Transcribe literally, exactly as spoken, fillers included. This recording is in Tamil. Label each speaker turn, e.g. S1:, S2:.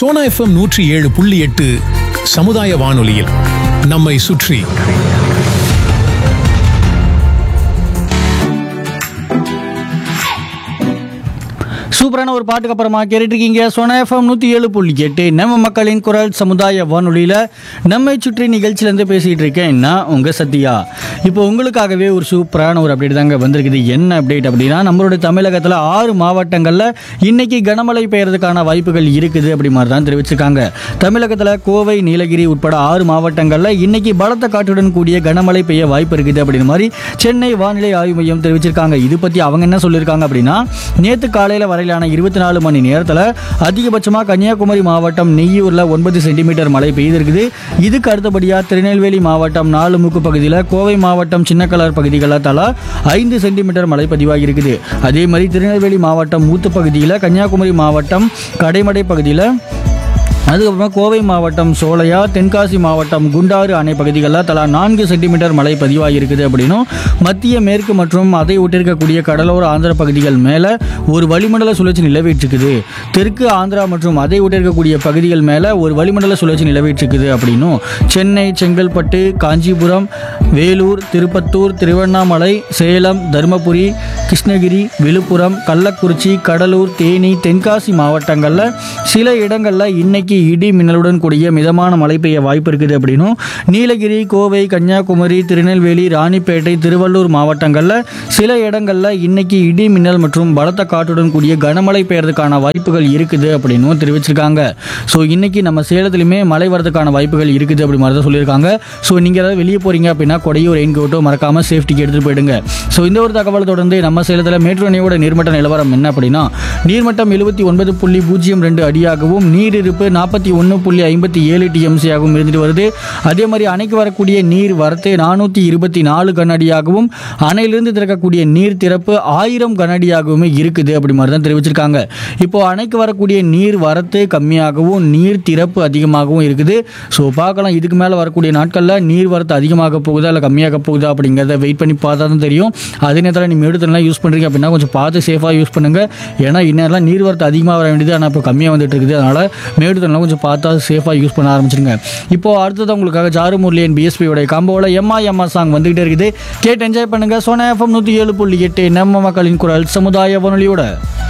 S1: சோனா எஃப்எம் நூற்றி ஏழு புள்ளி எட்டு சமுதாய வானொலியில் நம்மை சுற்றி.
S2: சூப்பரான ஒரு பாட்டுக்கு அப்புறமா கேட்டுட்டு இருக்கீங்க சோனா எஃப்எம் நூற்றி ஏழு புள்ளி எட்டு நம்ம மக்களின் குரல் சமுதாய வானொலியில் நம்மை சுற்றி நிகழ்ச்சியிலேருந்து பேசிகிட்டு இருக்கேன் நான் உங்கள் சத்யா. இப்போ உங்களுக்காகவே ஒரு சூப்பரான ஒரு அப்டேட் தாங்க வந்திருக்குது. என்ன அப்டேட் அப்படின்னா, நம்மளுடைய தமிழகத்தில் ஆறு மாவட்டங்களில் இன்னைக்கு கனமழை பெய்யறதுக்கான வாய்ப்புகள் இருக்குது அப்படி மாதிரி தான் தெரிவிச்சிருக்காங்க. தமிழகத்தில் கோவை, நீலகிரி உட்பட ஆறு மாவட்டங்களில் இன்னைக்கு பலத்த காற்றுடன் கூடிய கனமழை பெய்ய வாய்ப்பு இருக்குது அப்படின்னு மாதிரி சென்னை வானிலை ஆய்வு மையம் தெரிவிச்சிருக்காங்க. இது பற்றி அவங்க என்ன சொல்லியிருக்காங்க அப்படின்னா, நேற்று காலையில் வரையிலான இருபத்தி நாலு மணி நேரத்தில் அதிகபட்சமாக கன்னியாகுமரி மாவட்டம் நெய்யூரில் ஒன்பது சென்டிமீட்டர் மழை பெய்திருக்குது. இதுக்கு அடுத்தபடியாக திருநெல்வேலி மாவட்டம் நாலுமுக்கு பகுதியில், கோவை மாவட்டம் சின்னக்கலர் பகுதிகளில் தலா ஐந்து சென்டிமீட்டர் மழை பதிவாகி இருக்குது. அதே மாதிரி திருநெல்வேலி மாவட்டம் மூத்து பகுதியில், கன்னியாகுமரி மாவட்டம் கடைமடை பகுதியில், அதுக்கப்புறமா கோவை மாவட்டம் சோலையா, தென்காசி மாவட்டம் குண்டாறு அணை பகுதிகளில் தலா நான்கு சென்டிமீட்டர் மழை பதிவாகி இருக்குது அப்படின்னும், மத்திய மேற்கு மற்றும் அதை ஒட்டிருக்கக்கூடிய கடலோர ஆந்திர பகுதிகள் மேலே ஒரு வளிமண்டல சுழற்சி நிலவிட்டிருக்குது. தெற்கு ஆந்திரா மற்றும் அதை ஒட்டிருக்கக்கூடிய பகுதிகள் மேலே ஒரு வளிமண்டல சுழற்சி நிலவிட்டிருக்குது அப்படின்னும், சென்னை, செங்கல்பட்டு, காஞ்சிபுரம், வேலூர், திருப்பத்தூர், திருவண்ணாமலை, சேலம், தருமபுரி, கிருஷ்ணகிரி, விழுப்புரம், கள்ளக்குறிச்சி, கடலூர், தேனி, தென்காசி மாவட்டங்களில் சில இடங்களில் இன்னைக்கு இடி மின்னலுடன் கூடிய மிதமான மழை பெய்ய வாய்ப்பு இருக்குது அப்படின்னும், நீலகிரி, கோவை, கன்னியாகுமரி, திருநெல்வேலி, ராணிப்பேட்டை, திருவள்ளூர் மாவட்டங்களில் சில இடங்களில் இன்னைக்கு இடி மின்னல் மற்றும் பலத்த காற்றுடன் கூடிய கனமழை பெய்யறதுக்கான வாய்ப்புகள் இருக்குது அப்படின்னு தெரிவிச்சிருக்காங்க. ஸோ இன்னைக்கு நம்ம சேலத்திலுமே மழை வரதுக்கான வாய்ப்புகள் இருக்குது அப்படி மாதிரி தான் சொல்லியிருக்காங்க. ஸோ நீங்கள் ஏதாவது வெளியே போறீங்க அப்படின்னா கொடையோ ரெயின் கோட்டோ மறக்காம சேஃப்டிக்கு எடுத்துகிட்டு போயிடுங்க. ஸோ இந்த ஒரு தகவல் தொடர்ந்து நம்ம சேலத்தில் மேட்டூர் அணையோட நீர்மட்ட நிலவரம் என்ன அப்படின்னா, நீர்மட்டம் எழுபத்தி ஒன்பது புள்ளி பூஜ்ஜியம் ரெண்டு அடியாகவும் நீரிருப்பு நாற்பத்தி ஒன்று புள்ளி ஐம்பத்தி ஏழு டிஎம்சியாகவும் இருந்துட்டு வருது. அதே மாதிரி அணைக்கு வரக்கூடிய நீர் வரத்து நானூற்றி இருபத்தி நாலு கனஅடியாகவும் அணையிலிருந்து திறக்கக்கூடிய நீர் திறப்பு ஆயிரம் கனஅடியாகவுமே இருக்குது அப்படி மாதிரி தான் தெரிவிச்சிருக்காங்க. இப்போ அணைக்கு வரக்கூடிய நீர் வரத்து கம்மியாகவும் நீர் திறப்பு அதிகமாகவும் இருக்குது. ஸோ பார்க்கலாம், இதுக்கு மேலே வரக்கூடிய நாட்களில் நீர் வரத்து அதிகமாக போகுதா இல்லை கம்மியாக போகுதா அப்படிங்கிறத வெயிட் பண்ணி பார்த்தா தான் தெரியும். அதே நேரத்தில் நீங்கள் மேடுத்தலாம் யூஸ் பண்ணுறீங்க அப்படின்னா கொஞ்சம் பார்த்து சேஃபாக யூஸ் பண்ணுங்கள். ஏன்னா இன்னும் நீர் வரத்து அதிகமாக வர வேண்டியது, ஆனால் இப்போ கம்மியாக வந்துட்டு இருக்குது. அதனால் மேடுத்தலாம் கொஞ்சம் பார்த்தா சேஃபாக யூஸ் பண்ண ஆரம்பிச்சிருங்க. இப்போ அடுத்தது உங்களுக்காக ஜாரு முரளியன் பிஎஸ்பியோட காம்போவில் எம்மா எம்மா சாங் வந்துகிட்டே இருக்குது. கேட்டு என்ஜாய் பண்ணுங்கள். சோனா எஃப்எம் நூற்றி ஏழு புள்ளி எட்டு நம்ம மக்களின் குரல் சமுதாய வானொலியோட.